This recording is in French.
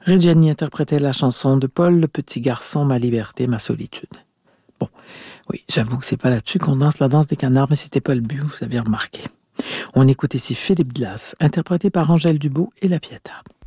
Reggiani interprétait la chanson de Paul le petit garçon, Ma liberté, ma solitude. Bon, oui, j'avoue que c'est pas là-dessus qu'on danse la danse des canards, mais c'était pas le but, vous avez remarqué. On écoute ici Philippe Glass, interprété par Angèle Dubeau et La Pietà.